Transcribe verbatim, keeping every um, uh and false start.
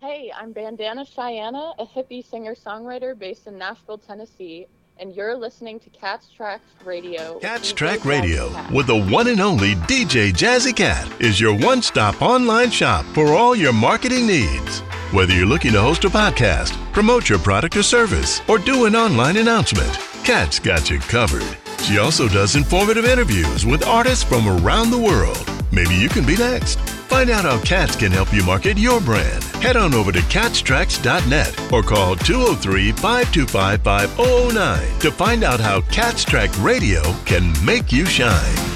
Hey, I'm Bandana Cheyenne, a hippie singer-songwriter based in Nashville, Tennessee, and you're listening to Cat's Track Radio. with Cat's D J Track Jazzy Radio Cat. with the one and only D J Jazzy Cat is your one-stop online shop for all your marketing needs. Whether you're looking to host a podcast, promote your product or service, or do an online announcement, Cat's got you covered. She also does informative interviews with artists from around the world. Maybe you can be next. Find out how Cats can help you market your brand. Head on over to cats tracks dot net or call two oh three, five two five, five oh oh nine to find out how Cat's Track Radio can make you shine.